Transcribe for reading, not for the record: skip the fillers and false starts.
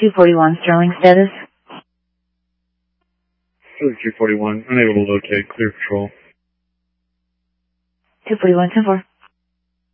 241 Sterling status. Sterling 241, unable to locate, clear patrol. 241, 10-4.